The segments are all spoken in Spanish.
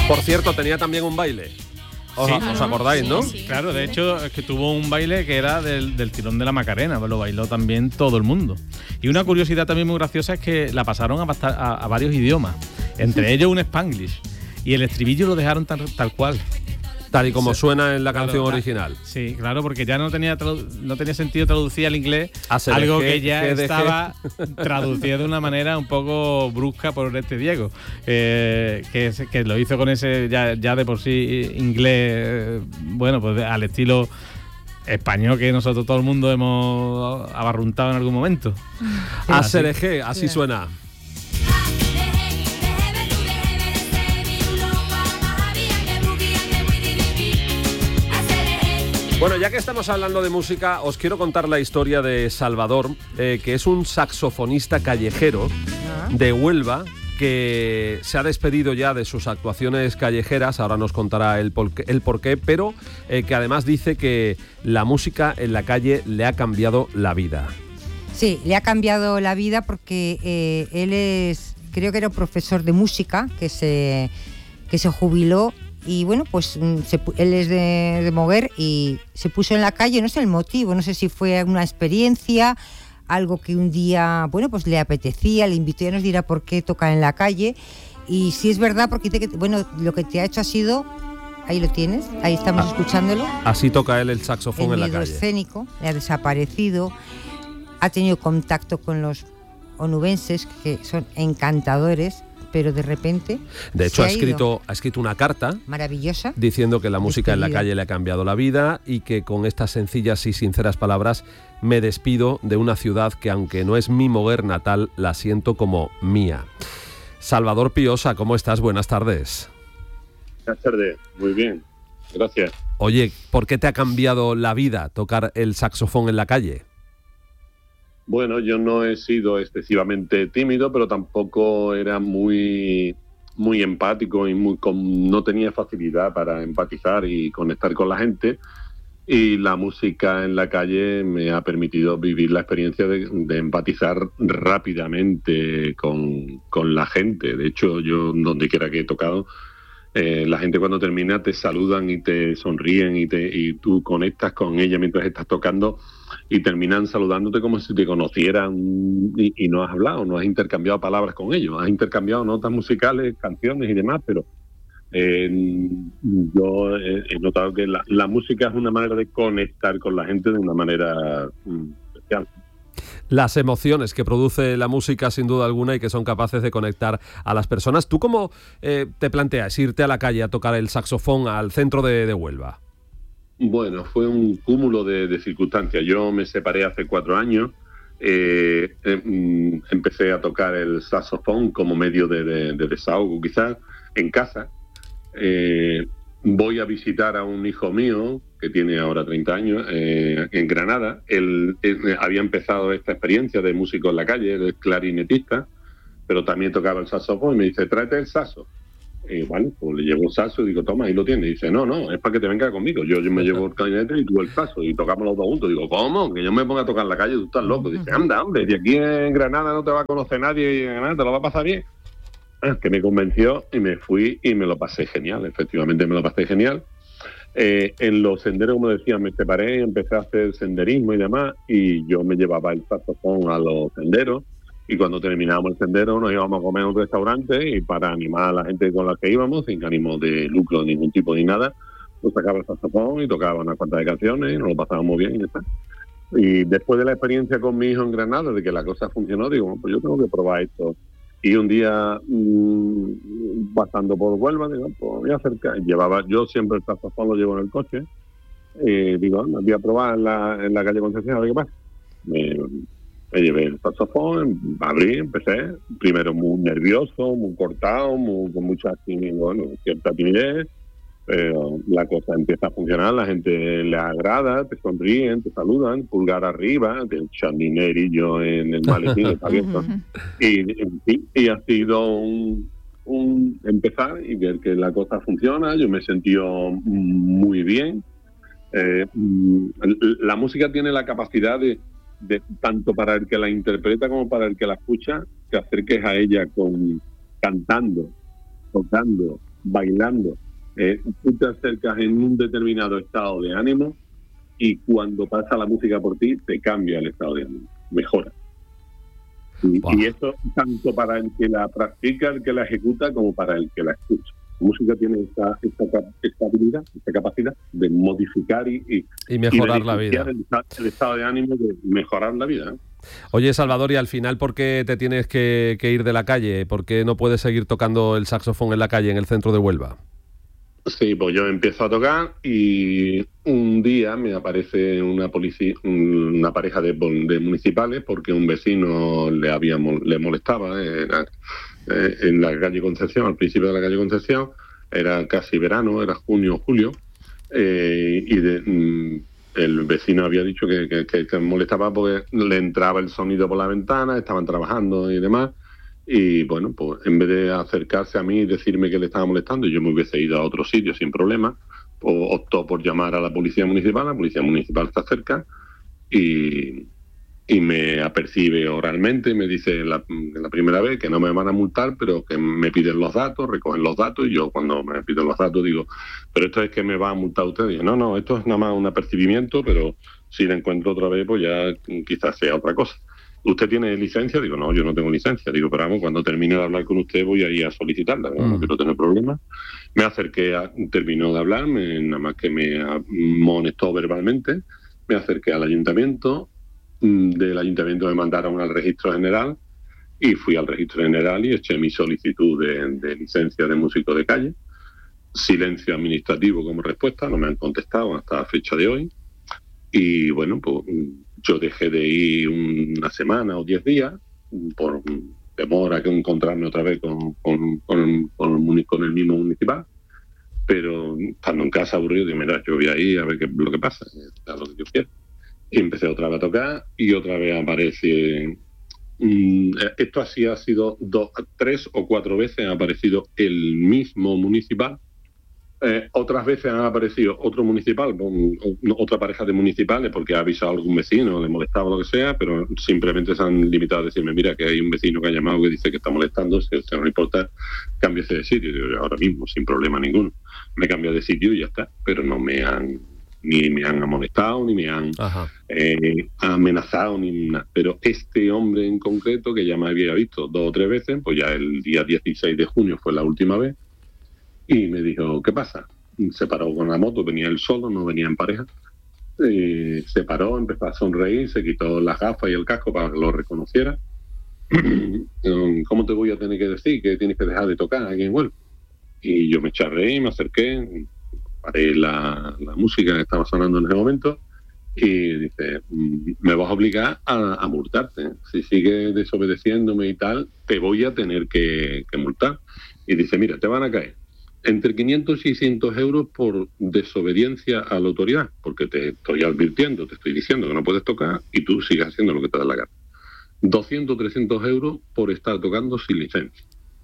Por cierto, tenía también un baile. ¿Os acordáis, no? Sí. Claro, de hecho, es que tuvo un baile que era del tirón de la Macarena, lo bailó también todo el mundo. Y una curiosidad también muy graciosa es que la pasaron a varios idiomas, entre ellos un Spanglish, y el estribillo lo dejaron tal cual. Tal y como suena en la canción original. Sí, claro, porque ya no tenía sentido traducir al inglés algo que ya estaba traducido de una manera un poco brusca por Diego, que lo hizo con ese ya de por sí inglés, bueno, pues al estilo español que nosotros todo el mundo hemos abarruntado en algún momento. Asereje, así suena. Bueno, ya que estamos hablando de música, os quiero contar la historia de Salvador, que es un saxofonista callejero de Huelva que se ha despedido ya de sus actuaciones callejeras, ahora nos contará el porqué, pero que además dice que la música en la calle le ha cambiado la vida. Sí, le ha cambiado la vida porque él creo que era un profesor de música que se jubiló. Y bueno, pues él es de Moguer y se puso en la calle, no sé el motivo, no sé si fue una experiencia, algo que un día, bueno, pues le apetecía, le invitó, ya nos dirá por qué toca en la calle. Y sí es verdad, porque dice que, bueno, lo que te ha hecho ha sido, ahí lo tienes, ahí estamos escuchándolo. Así toca él el saxofón en la calle. El escénico, le ha desaparecido, ha tenido contacto con los onubenses, que son encantadores, pero de repente de hecho ha escrito una carta maravillosa diciendo que la música en la calle le ha cambiado la vida y que con estas sencillas y sinceras palabras me despido de una ciudad que, aunque no es mi Moguer natal, la siento como mía. Salvador Piosa, ¿cómo estás? Buenas tardes. Buenas tardes, muy bien, gracias. Oye, ¿por qué te ha cambiado la vida tocar el saxofón en la calle? Bueno, yo no he sido excesivamente tímido, pero tampoco era muy empático y no tenía facilidad para empatizar y conectar con la gente. Y la música en la calle me ha permitido vivir la experiencia de empatizar rápidamente con la gente. De hecho, yo donde quiera que he tocado, la gente cuando termina te saludan y te sonríen y tú conectas con ella mientras estás tocando y terminan saludándote como si te conocieran y no has hablado, no has intercambiado palabras con ellos, has intercambiado notas musicales, canciones y demás, pero yo he notado que la música es una manera de conectar con la gente de una manera especial. Las emociones que produce la música, sin duda alguna, y que son capaces de conectar a las personas. ¿Tú cómo te planteas irte a la calle a tocar el saxofón al centro de Huelva? Bueno, fue un cúmulo de circunstancias. Yo me separé hace 4 años. Empecé a tocar el saxofón como medio de desahogo, quizás en casa. Voy a visitar a un hijo mío que tiene ahora 30 años en Granada. Él había empezado esta experiencia de músico en la calle, él es clarinetista, pero también tocaba el saxofón y me dice, tráete el saxo. Y bueno, pues le llevo el saxo y digo, toma, ahí lo tienes. Y dice, no, es para que te venga conmigo. Yo me llevo el clarinete y tú el saxo y tocamos los dos juntos. Digo, ¿cómo? Que yo me ponga a tocar en la calle, tú estás loco. Dice, anda, hombre, de aquí en Granada no te va a conocer nadie y en Granada te lo va a pasar bien. Que me convenció y me fui y me lo pasé genial. Efectivamente me lo pasé genial. En los senderos, como decía, me separé, empecé a hacer senderismo y demás, y yo me llevaba el saxofón a los senderos, y cuando terminábamos el sendero nos íbamos a comer a un restaurante, y para animar a la gente con la que íbamos, sin ánimo de lucro de ningún tipo ni nada, pues sacaba el saxofón y tocaba unas cuantas de canciones y nos lo pasábamos bien y ya está. Y después de la experiencia con mi hijo en Granada, de que la cosa funcionó, digo, pues yo tengo que probar esto. Y un día, pasando por Huelva, digo, pues voy a acercar. Yo siempre el saxofón lo llevo en el coche. Digo, voy a probar en la calle Concepción, a ver qué pasa. Me llevé el saxofón, abrí, empecé. Primero muy nervioso, muy cortado, con mucha cierta timidez. Pero la cosa empieza a funcionar, la gente le agrada, te sonríen, te saludan, pulgar arriba, el chandinerillo en el maletín está abierto. Y ha sido un empezar y ver que la cosa funciona. Yo me he sentido muy bien. La música tiene la capacidad de tanto para el que la interpreta como para el que la escucha, te acerques a ella cantando, tocando, bailando. Tú te acercas en un determinado estado de ánimo y cuando pasa la música por ti, te cambia el estado de ánimo, mejora. Y esto tanto para el que la practica, el que la ejecuta, como para el que la escucha. La música tiene esta habilidad, esta capacidad de modificar y mejorar la vida. El estado de ánimo, de mejorar la vida. Oye, Salvador, y al final, ¿por qué te tienes que ir de la calle? ¿Por qué no puedes seguir tocando el saxofón en la calle, en el centro de Huelva? Sí, pues yo empiezo a tocar y un día me aparece una pareja de municipales porque un vecino le molestaba en la calle Concepción, al principio de la calle Concepción. Era casi verano, era junio o julio, el vecino había dicho que molestaba porque le entraba el sonido por la ventana, estaban trabajando y demás. Y bueno, pues en vez de acercarse a mí y decirme que le estaba molestando, yo me hubiese ido a otro sitio sin problema, pues optó por llamar a la policía municipal se acerca y me apercibe oralmente, me dice la primera vez que no me van a multar, pero que me piden los datos, recogen los datos, y yo cuando me piden los datos digo, pero esto es que me va a multar usted. Y dice, no, esto es nada más un apercibimiento, pero si la encuentro otra vez, pues ya quizás sea otra cosa. ¿Usted tiene licencia? Digo, no, yo no tengo licencia. Digo, pero vamos, cuando termine de hablar con usted voy a ir a solicitarla. No quiero tener problemas. Me acerqué, terminó de hablar, nada más que me amonestó verbalmente. Me acerqué al ayuntamiento. Del ayuntamiento me mandaron al registro general y fui al registro general y eché mi solicitud de licencia de músico de calle. Silencio administrativo como respuesta, no me han contestado hasta la fecha de hoy. Y bueno, pues yo dejé de ir una semana o 10 días por temor a que encontrarme otra vez con el mismo municipal, pero estando en casa aburrido, dije, mira, yo voy a ir a ver qué es lo que pasa, a lo que yo quiero. Y empecé otra vez a tocar y otra vez aparece... esto así ha sido 3 o 4 veces, ha aparecido el mismo municipal. Otras veces han aparecido otro municipal, otra pareja de municipales, porque ha avisado a algún vecino, le molestaba o lo que sea, pero simplemente se han limitado a decirme, mira, que hay un vecino que ha llamado que dice que está molestando, si a usted no le importa, cámbiese de sitio. Yo, ahora mismo, sin problema ninguno. Me cambio de sitio y ya está, pero no me han... ni me han amonestado, ni me han amenazado, ni nada. Pero este hombre en concreto, que ya me había visto 2 o 3 veces, pues ya el día 16 de junio fue la última vez, y me dijo, ¿qué pasa? Se paró con la moto, venía él solo, no venía en pareja. Se paró, empezó a sonreír, se quitó las gafas y el casco para que lo reconociera. ¿Cómo te voy a tener que decir que tienes que dejar de tocar aquí en Huelva? Y yo me eché a reír, me acerqué, paré la música que estaba sonando en ese momento y dice, me vas a obligar a multarte. Si sigues desobedeciéndome y tal, te voy a tener que multar. Y dice, mira, te van a caer entre 500 y 600 euros por desobediencia a la autoridad, porque te estoy advirtiendo, te estoy diciendo que no puedes tocar y tú sigues haciendo lo que te da la gana. 200, 300 euros por estar tocando sin licencia.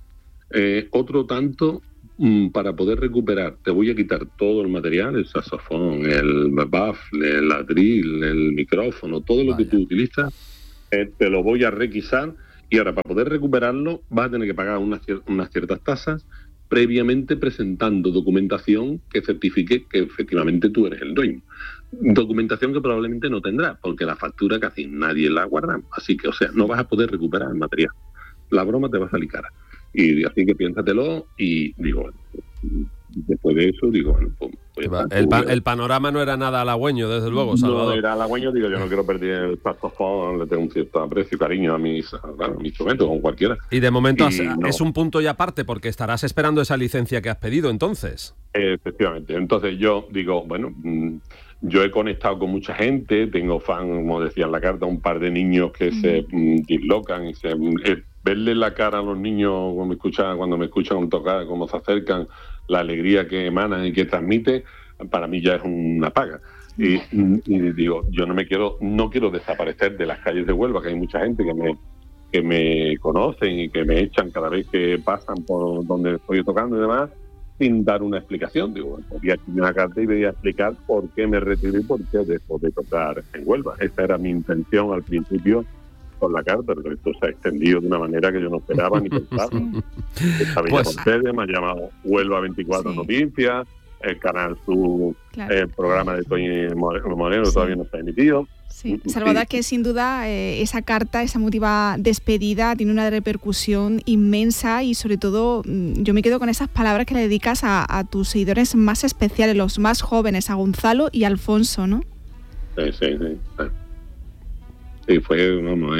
Otro tanto para poder recuperar, te voy a quitar todo el material, el saxofón, el baffle, el atril, el micrófono, todo lo que tú utilizas, te lo voy a requisar y ahora para poder recuperarlo vas a tener que pagar unas ciertas tasas, previamente presentando documentación que certifique que efectivamente tú eres el dueño. Documentación que probablemente no tendrás, porque la factura casi nadie la guarda, así que, o sea, no vas a poder recuperar el material. La broma te va a salir cara. Y así que piénsatelo y digo, después de eso, digo, bueno, pues el panorama no era nada halagüeño, desde luego, Salvador. No era halagüeño, digo, yo no quiero perder el saxofón, le tengo un cierto aprecio y cariño a mis instrumentos, con cualquiera. Y de momento es un punto y aparte, porque estarás esperando esa licencia que has pedido, entonces. Efectivamente. Entonces yo digo, bueno, yo he conectado con mucha gente, tengo fan, como decía en la carta, un par de niños que se dislocan y verle la cara a los niños cuando me escuchan tocar, cómo se acercan, la alegría que emanan y que transmite, para mí ya es una paga. Y digo, yo no quiero desaparecer de las calles de Huelva, que hay mucha gente que me conocen y que me echan cada vez que pasan por donde estoy tocando y demás, sin dar una explicación. Digo, voy a escribir una carta y voy a explicar por qué me retiré y por qué dejo de tocar en Huelva. Esa era mi intención al principio, por la carta, pero esto se ha extendido de una manera que yo no esperaba ni pensaba. Esta Villa Montedes, me ha llamado Huelva 24 Noticias, el Canal Sur, el programa de Toñi Moreno todavía no está emitido. Sí, Salvador, que sin duda esa carta, esa emotiva despedida tiene una repercusión inmensa y sobre todo yo me quedo con esas palabras que le dedicas a tus seguidores más especiales, los más jóvenes, a Gonzalo y a Alfonso, ¿no? Sí. Sí, fue, vamos,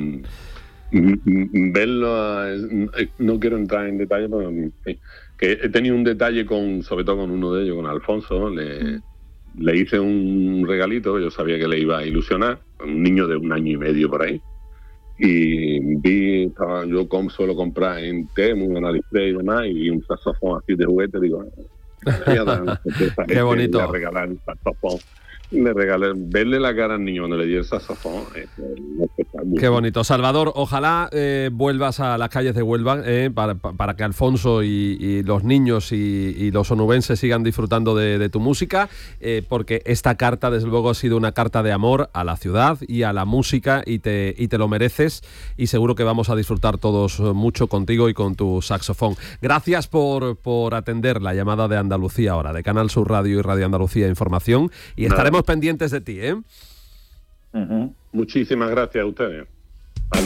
verlo, no quiero entrar en detalle, pero que he tenido un detalle sobre todo con uno de ellos, con Alfonso, le hice un regalito, yo sabía que le iba a ilusionar, un niño de 1 año y medio por ahí, y yo suelo comprar en Temu, en AliExpress y demás, y vi un saxofón así de juguete, digo, qué bonito. Voy a regalar un saxofón. Le regalé, verle la cara al niño cuando le di el saxofón. Qué bonito. Salvador, ojalá vuelvas a las calles de Huelva para que Alfonso y los niños y los onubenses sigan disfrutando de tu música, porque esta carta, desde luego, ha sido una carta de amor a la ciudad y a la música y te lo mereces, y seguro que vamos a disfrutar todos mucho contigo y con tu saxofón. Gracias por atender la llamada de Andalucía ahora, de Canal Sur Radio y Radio Andalucía Información, y estaremos pendientes de ti, ¿eh? Muchísimas gracias a ustedes. Vale.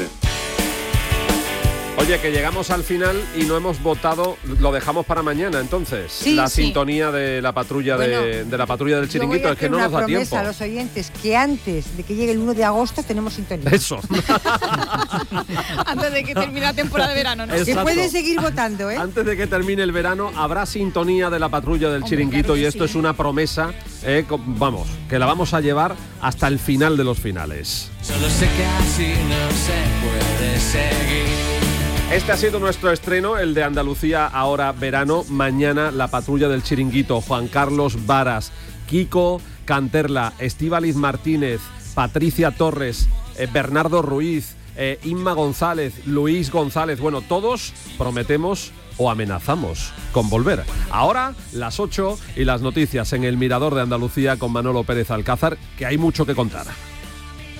Oye, que llegamos al final y no hemos votado, lo dejamos para mañana, entonces. Sí, sintonía de la patrulla de la patrulla del Chiringuito, es que no nos da tiempo. A los oyentes que antes de que llegue el 1 de agosto tenemos sintonía. Eso. Antes de que termine la temporada de verano, ¿no? Que pueden seguir votando, ¿eh? Antes de que termine el verano habrá sintonía de la patrulla del Chiringuito, claro, y esto es una promesa, vamos, que la vamos a llevar hasta el final de los finales. Solo sé que así no se puede seguir. Este ha sido nuestro estreno, el de Andalucía ahora verano. Mañana la patrulla del Chiringuito, Juan Carlos Varas, Kiko Canterla, Estíbaliz Martínez, Patricia Torres, Bernardo Ruiz, Inma González, Luis González. Bueno, todos prometemos o amenazamos con volver. Ahora, las 8 y las noticias en el Mirador de Andalucía con Manolo Pérez Alcázar, que hay mucho que contar.